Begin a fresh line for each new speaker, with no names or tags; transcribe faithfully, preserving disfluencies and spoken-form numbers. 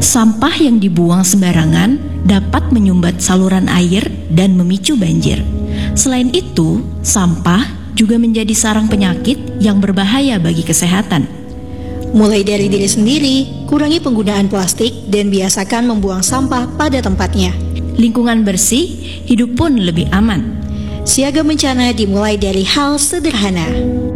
Sampah yang dibuang sembarangan dapat menyumbat saluran air dan memicu banjir. Selain itu, sampah juga menjadi sarang penyakit yang berbahaya bagi kesehatan.
Mulai dari diri sendiri, kurangi penggunaan plastik dan biasakan membuang sampah pada tempatnya.
Lingkungan bersih, hidup pun lebih aman.
Siaga bencana dimulai dari hal sederhana.